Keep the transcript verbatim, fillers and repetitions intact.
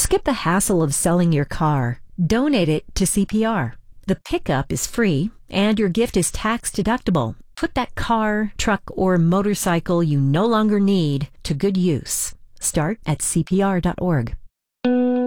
Skip the hassle of selling your car. Donate it to C P R. The pickup is free, and your gift is tax deductible. Put that car, truck, or motorcycle you no longer need to good use. Start at C P R dot org.